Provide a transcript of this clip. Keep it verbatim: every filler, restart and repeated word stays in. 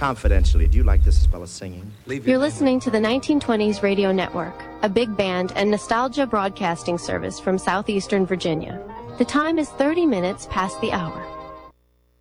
confidentially, do you like this as well as singing? Leave You're listening to the nineteen twenties Radio Network, a big band and nostalgia broadcasting service from southeastern Virginia. The time is thirty minutes past the hour.